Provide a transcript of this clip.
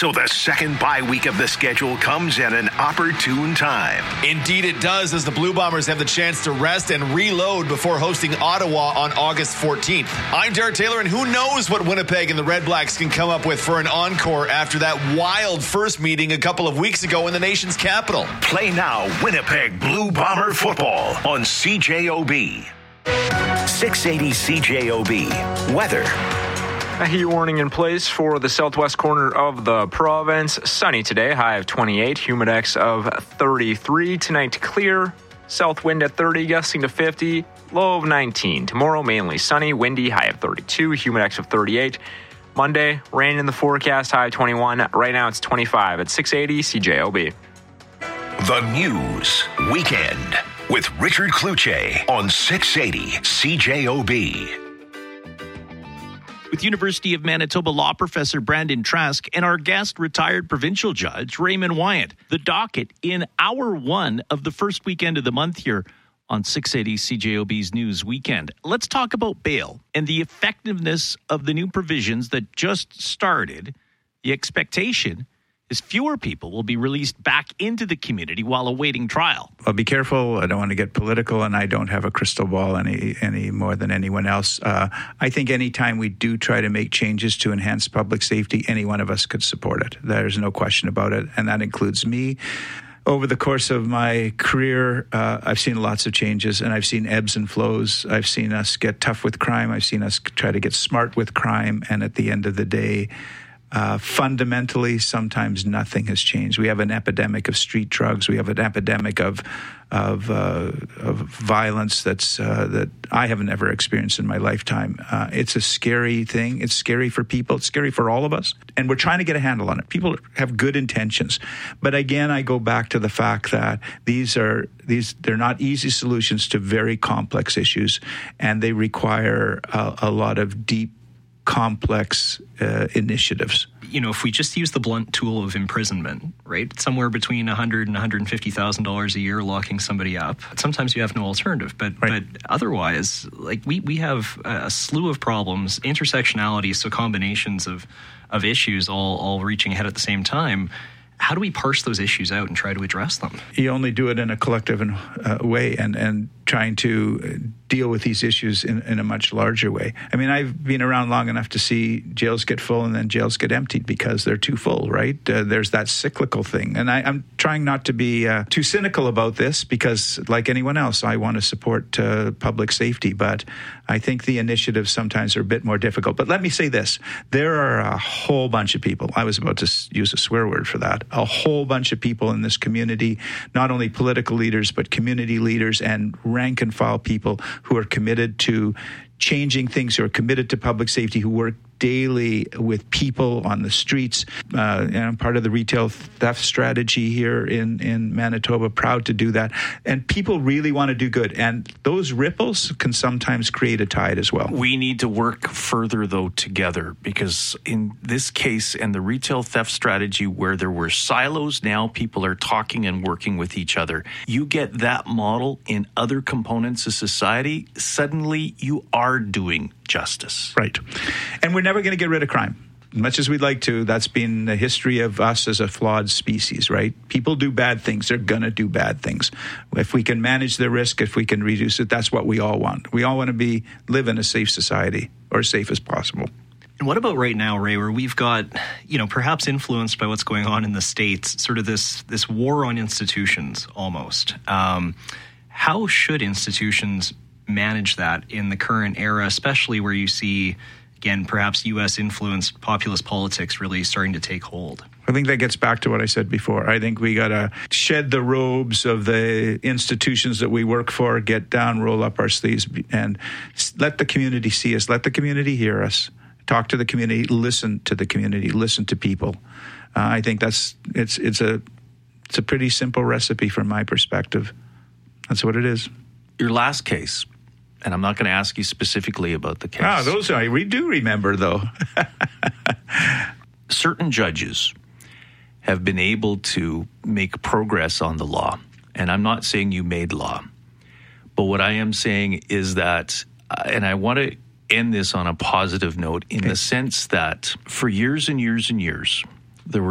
So the second bye week of the schedule comes at an opportune time. Indeed it does, as the Blue Bombers have the chance to rest and reload before hosting Ottawa on August 14th. I'm Derek Taylor, and who knows what Winnipeg and the Red Blacks can come up with for an encore after that wild first meeting a couple of weeks ago in the nation's capital. Play now Winnipeg Blue Bomber football on CJOB. 680 CJOB. Weather. A heat warning in place for the southwest corner of the province. Sunny today, high of 28, humidex of 33. Tonight, clear, south wind at 30, gusting to 50, low of 19. Tomorrow, mainly sunny, windy, high of 32, humidex of 38. Monday, rain in the forecast, high of 21. Right now, it's 25 at 680 CJOB. The News Weekend with Richard Kluche on 680 CJOB. With University of Manitoba law professor Brandon Trask and our guest, retired provincial judge Raymond Wyant. The docket in hour one of the first weekend of the month here on 680 CJOB's News Weekend. Let's talk about bail and the effectiveness of the new provisions that just started. The expectation is fewer people will be released back into the community while awaiting trial. Well, be careful. I don't want to get political, and I don't have a crystal ball any more than anyone else. I think anytime we do try to make changes to enhance public safety, any one of us could support it. There's no question about it, and that includes me. Over the course of my career, I've seen lots of changes, and I've seen ebbs and flows. I've seen us get tough with crime. I've seen us try to get smart with crime, and at the end of the day, fundamentally, sometimes nothing has changed. We have an epidemic of street drugs. We have an epidemic of violence that I have never experienced in my lifetime. It's a scary thing. It's scary for people. It's scary for all of us. And we're trying to get a handle on it. People have good intentions. But again, I go back to the fact that they're not easy solutions to very complex issues, and they require a lot of deep, complex initiatives. You know, if we just use the blunt tool of imprisonment, right, somewhere between $100,000 and $150,000 a year locking somebody up, sometimes you have no alternative. But otherwise, like we have a slew of problems, intersectionality, so combinations of issues all reaching ahead at the same time. How do we parse those issues out and try to address them? You only do it in a collective way and trying to deal with these issues in a much larger way. I mean, I've been around long enough to see jails get full and then jails get emptied because they're too full, right? There's that cyclical thing. And I'm trying not to be too cynical about this because, like anyone else, I want to support public safety. But I think the initiatives sometimes are a bit more difficult. But let me say this. There are a whole bunch of people. I was about to use a swear word for that. A whole bunch of people in this community, not only political leaders, but community leaders and rank and file people who are committed to changing things, who are committed to public safety, who work daily with people on the streets. And I'm part of the retail theft strategy here in Manitoba, proud to do that. And people really want to do good. And those ripples can sometimes create a tide as well. We need to work further, though, together, because in this case and the retail theft strategy where there were silos, now people are talking and working with each other. You get that model in other components of society, suddenly you are doing justice. Right. And we're never going to get rid of crime. Much as we'd like to, that's been the history of us as a flawed species, right? People do bad things. They're going to do bad things. If we can manage the risk, if we can reduce it, that's what we all want. We all want to live in a safe society, or as safe as possible. And what about right now, Ray, where we've got, perhaps influenced by what's going on in the States, sort of this war on institutions almost. How should institutions manage that in the current era, especially where you see, again, perhaps U.S.-influenced populist politics really starting to take hold? I think that gets back to what I said before. I think we got to shed the robes of the institutions that we work for, get down, roll up our sleeves, and let the community see us, let the community hear us, talk to the community, listen to the community, listen to people. I think it's a pretty simple recipe from my perspective. That's what it is. Your last case, and I'm not going to ask you specifically about the case. We do remember, though. Certain judges have been able to make progress on the law. And I'm not saying you made law. But what I am saying is that, and I want to end this on a positive note, in the sense that for years and years and years,